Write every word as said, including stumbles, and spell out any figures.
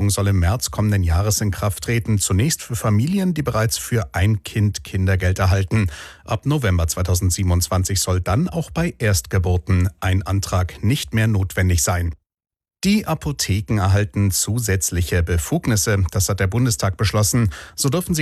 Neuregelung soll im März kommenden Jahres in Kraft treten. Zunächst für Familien, die bereits für ein Kind Kindergeld erhalten. Ab November zweitausendsiebenundzwanzig soll dann auch bei Erstgeburten ein Antrag nicht mehr notwendig sein. Die Apotheken erhalten zusätzliche Befugnisse. Das hat der Bundestag beschlossen. So dürfen sie